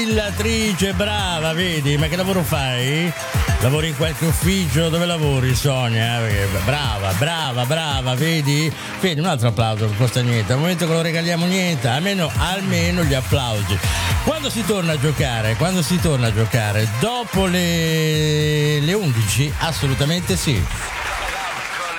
Illatrice, brava, vedi? Ma che lavoro fai? Lavori in qualche ufficio? Dove lavori, Sonia? Brava, vedi? Vedi, un altro applauso, non costa niente. Al momento che lo regaliamo niente, almeno gli applausi. Quando si torna a giocare? Dopo le 11? Assolutamente sì.